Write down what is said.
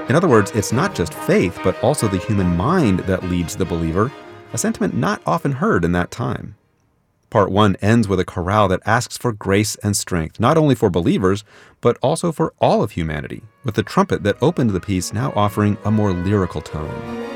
In other words, it's not just faith, but also the human mind that leads the believer, a sentiment not often heard in that time. Part 1 ends with a chorale that asks for grace and strength, not only for believers, but also for all of humanity, with the trumpet that opened the piece now offering a more lyrical tone.